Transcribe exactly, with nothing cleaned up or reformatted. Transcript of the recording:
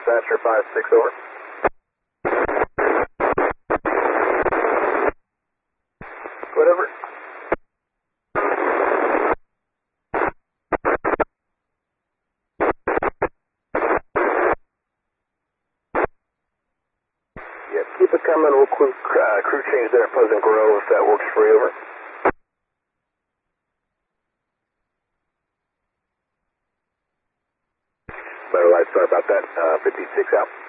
dispatcher five six, over. Whatever. Yeah, keep it coming. We'll quick, uh, crew change there at Pleasant Grove if that works for you, over. Better light, sorry about that. Uh, fifty-six out.